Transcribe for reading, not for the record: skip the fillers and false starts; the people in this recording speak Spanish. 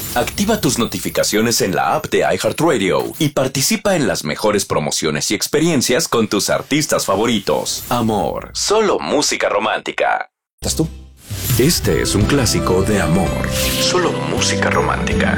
Activa tus notificaciones en la app de iHeartRadio y participa en las mejores promociones y experiencias con tus artistas favoritos. Amor, solo música romántica. ¿Estás tú? Este es un clásico de amor. Solo música romántica.